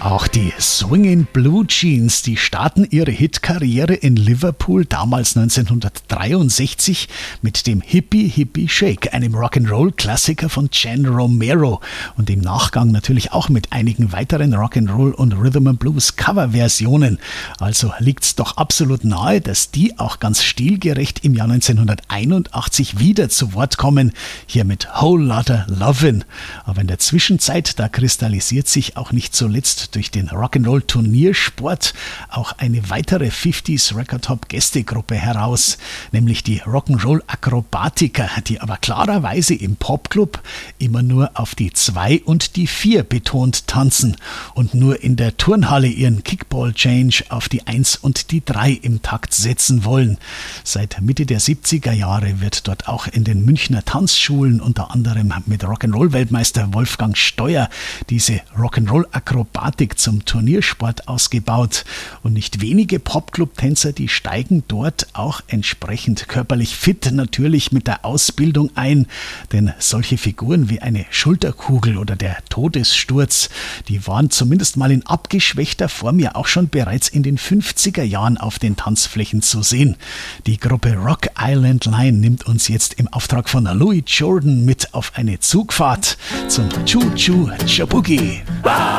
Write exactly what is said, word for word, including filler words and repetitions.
Auch die Swingin' Blue Jeans, die starten ihre Hitkarriere in Liverpool damals neunzehnhundertdreiundsechzig mit dem Hippie Hippie Shake, einem Rock'n'Roll-Klassiker von Jan Romero und im Nachgang natürlich auch mit einigen weiteren Rock'n'Roll und Rhythm and Blues Coverversionen. Also liegt's doch absolut nahe, dass die auch ganz stilgerecht im Jahr neunzehnhunderteinundachtzig wieder zu Wort kommen, hier mit Whole Lotta Lovin'. Aber in der Zwischenzeit, da kristallisiert sich auch nicht zuletzt durch den Rock'n'Roll-Turniersport auch eine weitere fünfziger Record-Top-Gästegruppe heraus, nämlich die Rock'n'Roll Akrobatiker, die aber klarerweise im Popclub immer nur auf die zwei und die vier betont tanzen und nur in der Turnhalle ihren Kickball-Change auf die eins und die drei im Takt setzen wollen. Seit Mitte der siebziger Jahre wird dort auch in den Münchner Tanzschulen unter anderem mit Rock'n'Roll-Weltmeister Wolfgang Steuer diese Rock'n'Roll-Akrobatik zum Turniersport ausgebaut und nicht wenige Popclub-Tänzer, die steigen dort auch entsprechend körperlich fit natürlich mit der Ausbildung ein, denn solche Figuren wie eine Schulterkugel oder der Todessturz, die waren zumindest mal in abgeschwächter Form ja auch schon bereits in den fünfziger Jahren auf den Tanzflächen zu sehen. Die Gruppe Rock Island Line nimmt uns jetzt im Auftrag von Louis Jordan mit auf eine Zugfahrt zum Choo Choo Chabugi.